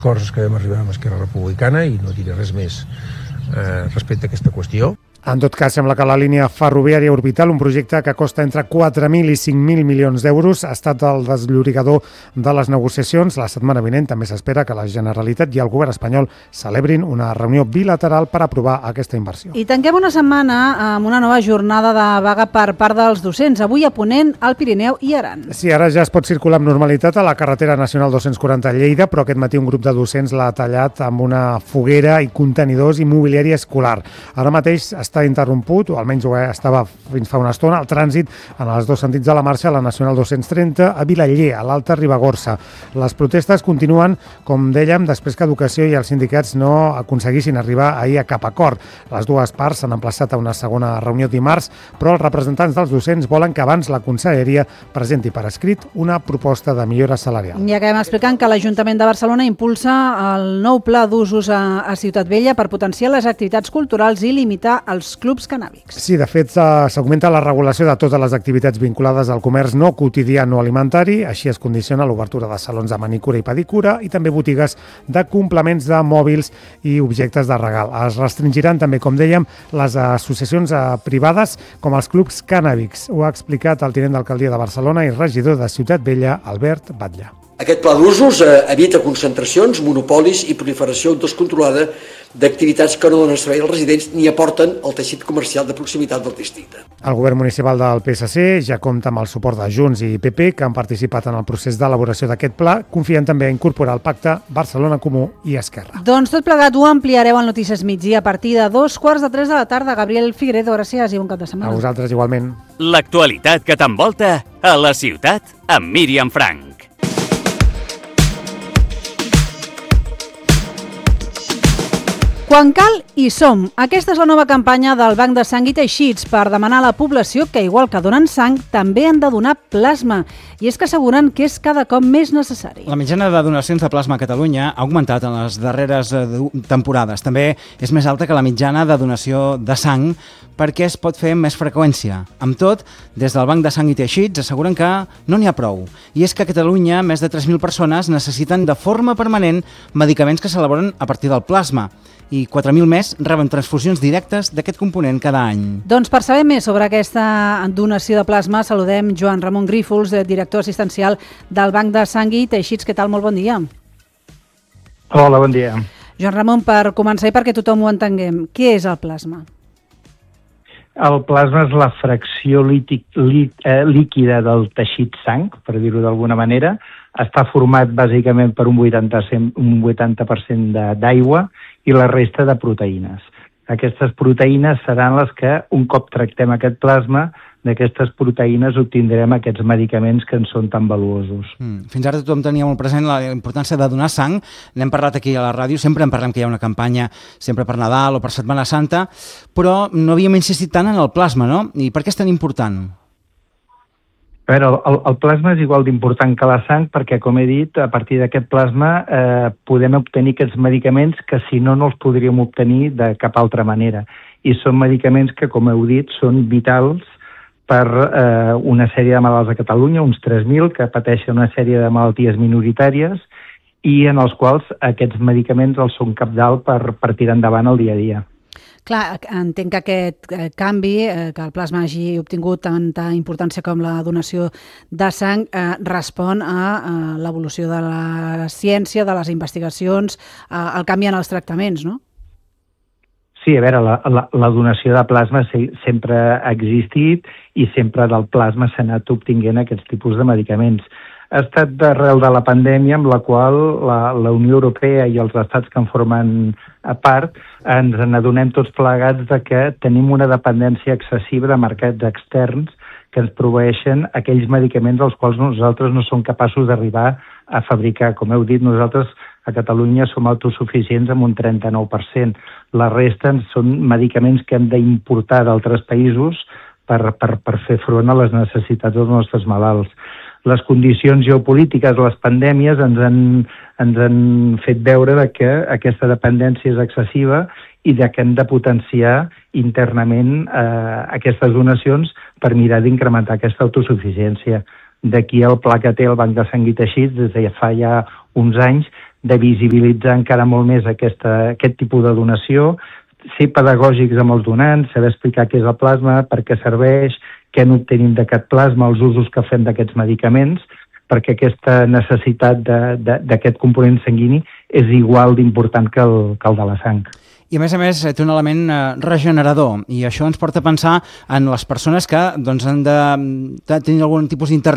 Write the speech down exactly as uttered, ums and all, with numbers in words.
Coses que vam arribar amb Esquerra Republicana i no diré res més eh, respecte a aquesta qüestió. En tot cas, sembla que la línia ferroviària orbital, un projecte que costa entre quatre mil i cinc mil milions d'euros, ha estat el desllorigador de les negociacions. La setmana vinent també s'espera que la Generalitat i el govern espanyol celebrin una reunió bilateral per aprovar aquesta inversió. I tanquem una setmana amb una nova jornada de vaga per part dels docents, avui a Ponent, al Pirineu i Aran. Sí, ara ja es pot circular amb normalitat a la carretera nacional dos-cents quaranta a Lleida, però aquest matí un grup de docents l'ha tallat amb una foguera i contenidors i mobiliari escolar. Ara mateix està interromput, o almenys ho estava fins fa una estona, el trànsit en els dos sentits de la marxa a la Nacional dos-cents trenta a Vilaller, a l'Alta Ribagorça. Les protestes continuen, com dèiem, després que Educació i els sindicats no aconseguissin arribar ahir a cap acord. Les dues parts s'han emplaçat a una segona reunió dimarts, però els representants dels docents volen que abans la Conselleria presenti per escrit una proposta de millora salarial. Ja acabem explicant que l'Ajuntament de Barcelona impulsa el nou pla d'usos a, a Ciutat Vella per potenciar les activitats culturals i limitar els clubs cannàbics. Sí, de fet, s'augmenta la regulació de totes les activitats vinculades al comerç no quotidià no alimentari, així es condiciona l'obertura de salons de manicura i pedicura i també botigues de complements de mòbils i objectes de regal. Es restringiran també, com dèiem, les associacions privades com els clubs cannàbics. Ho ha explicat el tinent d'alcaldia de Barcelona i regidor de Ciutat Vella, Albert Batlle. Aquest pla d'usos eh, evita concentracions, monopolis i proliferació descontrolada d'activitats que no donen servei als residents ni aporten al teixit comercial de proximitat del districte. El govern municipal del P S C ja compta amb el suport de Junts i P P, que han participat en el procés d'elaboració d'aquest pla, confiant també a incorporar al pacte Barcelona Comú i Esquerra. Doncs tot plegat ho ampliareu al Notícies Migdia a partir de dos quarts de tres de la tarda. Gabriel Figueredo, gràcies i bon cap de setmana. A vosaltres igualment. L'actualitat que t'envolta a la ciutat amb Míriam Frank. Quan cal, hi som. Aquesta és la nova campanya del Banc de Sang i Teixits per demanar a la població que, igual que donen sang, també han de donar plasma. I és que asseguren que és cada cop més necessari. La mitjana de donacions de plasma a Catalunya ha augmentat en les darreres temporades. També és més alta que la mitjana de donació de sang perquè es pot fer amb més freqüència. Amb tot, des del Banc de Sang i Teixits asseguren que no n'hi ha prou. I és que a Catalunya més de tres mil persones necessiten de forma permanent medicaments que s'elaboren a partir del plasma. I quatre mil més reben transfusions directes d'aquest component cada any. Doncs per saber més sobre aquesta donació de plasma, saludem Joan Ramon Grífols, director assistencial del Banc de Sang i Teixits. Què tal? Molt bon dia. Hola, bon dia. Joan Ramon, per començar i perquè tothom ho entenguem, què és el plasma? El plasma és la fracció lític, lí, eh, líquida del teixit sang, per dir-ho d'alguna manera. Està format bàsicament per un vuitanta per cent, un vuitanta per cent d'aigua i la resta de proteïnes. Aquestes proteïnes seran les que, un cop tractem aquest plasma, d'aquestes proteïnes obtindrem aquests medicaments que ens són tan valuosos. Mm. Fins ara tothom tenia molt present la importància de donar sang. N'hem parlat aquí a la ràdio, sempre en parlem que hi ha una campanya sempre per Nadal o per Setmana Santa, però no havíem insistit tant en el plasma, no? I per què és tan important? A veure, el, el plasma és igual d'important que la sang perquè, com he dit, a partir d'aquest plasma eh, podem obtenir aquests medicaments que si no no els podríem obtenir de cap altra manera. I són medicaments que, com heu dit, són vitals per eh, una sèrie de malalts a Catalunya, uns tres mil, que pateixen una sèrie de malalties minoritàries i en els quals aquests medicaments els són cabdal per, per tirar endavant el dia a dia. Clar, entenc que aquest eh, canvi, eh, que el plasma hagi obtingut tanta importància com la donació de sang, eh, respon a, a l'evolució de la ciència, de les investigacions, eh, al canvi en els tractaments, no? Sí, a veure, la, la, la donació de plasma sempre ha existit i sempre del plasma s'ha anat obtinguent aquests tipus de medicaments. Ha estat d'arrel de la pandèmia amb la qual la, la Unió Europea i els estats que en formen a part ens n'adonem tots plegats de que tenim una dependència excessiva de mercats externs que ens proveeixen aquells medicaments als quals nosaltres no som capaços d'arribar a fabricar. Com heu dit, nosaltres a Catalunya som autosuficients amb un trenta-nou per cent. La resta són medicaments que hem d'importar d'altres països per, per, per fer front a les necessitats dels nostres malalts. Les condicions geopolítiques, les pandèmies, ens han, ens han fet veure de que aquesta dependència és excessiva i de que hem de potenciar internament eh, aquestes donacions per mirar d'incrementar aquesta autosuficiència. D'aquí el pla que té el Banc de Sang i Teixits des de fa ja uns anys de visibilitzar encara molt més aquesta, aquest tipus de donació, ser pedagògics amb els donants, saber explicar què és el plasma, per què serveix, què n'obtenim d'aquest plasma, els usos que fem d'aquests medicaments, perquè aquesta necessitat d'aquest component sanguini és igual d'important que el, que el de la sang. I a més a més té un element eh, regenerador, i això ens porta a pensar en les persones que doncs, han de, de tenir algun tipus d'intervenció